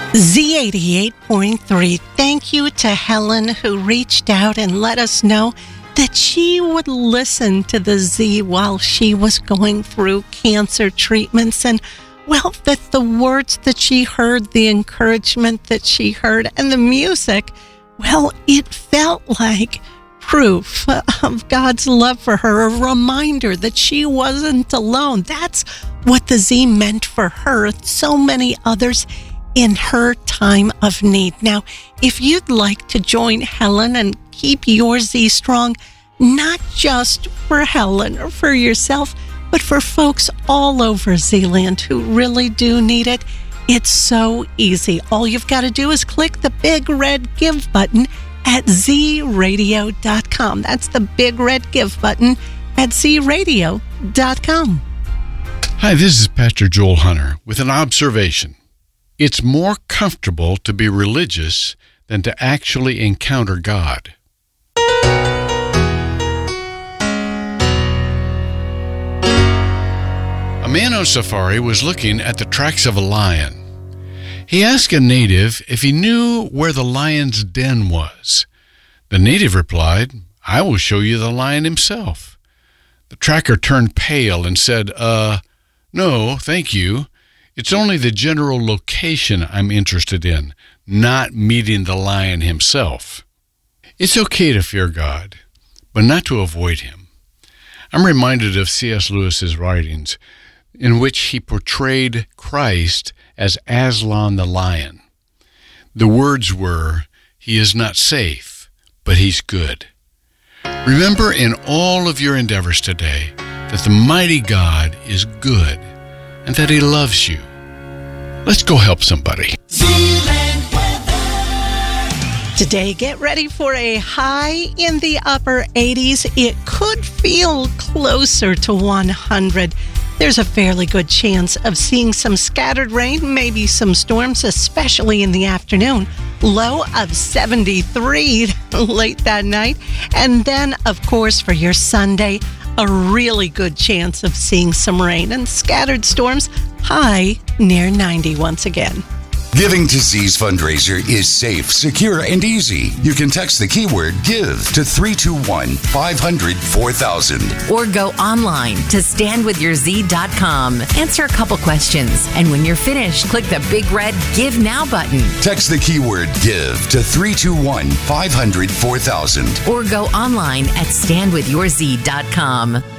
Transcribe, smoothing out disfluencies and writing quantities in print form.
Z88.3, thank you to Helen who reached out and let us know that she would listen to the Z while she was going through cancer treatments. And, well, that the words that she heard, the encouragement that she heard, and the music, well, it felt like proof of God's love for her, a reminder that she wasn't alone. That's what the Z meant for her, so many others in her time of need. Now, if you'd like to join Helen and keep your Z strong, not just for Helen or for yourself, but for folks all over Zealand who really do need it, it's so easy. All you've got to do is click the big red Give button at zradio.com. That's the big red Give button at zradio.com. Hi, this is Pastor Joel Hunter with an observation. It's more comfortable to be religious than to actually encounter God. A man on safari was looking at the tracks of a lion. He asked a native if he knew where the lion's den was. The native replied, "I will show you the lion himself." The tracker turned pale and said, "No, thank you. It's only the general location I'm interested in, not meeting the lion himself." It's okay to fear God, but not to avoid him. I'm reminded of C.S. Lewis's writings, in which he portrayed Christ as Aslan the lion. The words were, "He is not safe, but he's good." Remember in all of your endeavors today that the mighty God is good and that he loves you. Let's go help somebody. Today, get ready for a high in the upper 80s. It could feel closer to 100. There's a fairly good chance of seeing some scattered rain, maybe some storms, especially in the afternoon. Low of 73 late that night. And then, of course, for your Sunday, a really good chance of seeing some rain and scattered storms, high near 90 once again. Giving to Z's fundraiser is safe, secure, and easy. You can text the keyword GIVE to 321-500-4000. Or go online to standwithyourz.com. Answer a couple questions. And when you're finished, click the big red Give Now button. Text the keyword GIVE to 321-500-4000. Or go online at standwithyourz.com.